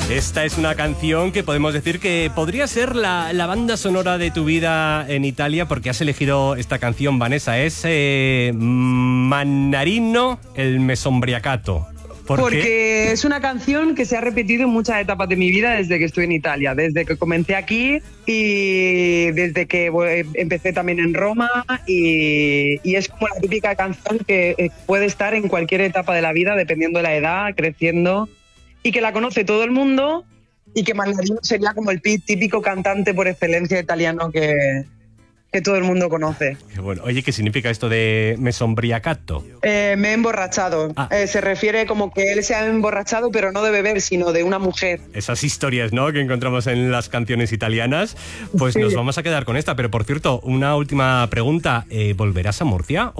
Esta es una canción que podemos decir que podría ser la banda sonora de tu vida en Italia, porque has elegido esta canción, Vanessa. Es Mannarino, el Mesombriacato. Porque es una canción que se ha repetido en muchas etapas de mi vida desde que estoy en Italia, desde que comencé aquí y desde que empecé también en Roma, y es como la típica canción que puede estar en cualquier etapa de la vida dependiendo de la edad, creciendo, y que la conoce todo el mundo, y que Mannarino sería como el típico cantante por excelencia italiano que todo el mundo conoce. Qué bueno. Oye, ¿qué significa esto de mesombriacato? Me he emborrachado. Se refiere como que él se ha emborrachado, pero no de beber, sino de una mujer. Esas historias, ¿no?, que encontramos en las canciones italianas. Pues sí, nos vamos a quedar con esta. Pero, por cierto, una última pregunta. ¿Volverás a Murcia?